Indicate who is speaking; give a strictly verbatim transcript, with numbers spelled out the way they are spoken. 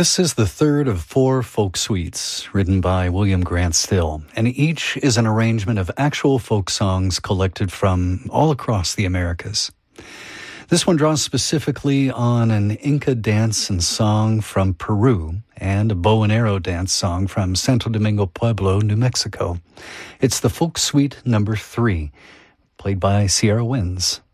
Speaker 1: This is the third of four folk suites written by William Grant Still, and each is an arrangement of actual folk songs collected from all across the Americas. This one draws specifically on an Inca dance and song from Peru and a bow and arrow dance song from Santo Domingo Pueblo, New Mexico. It's the folk suite number three, played by Sierra Winds.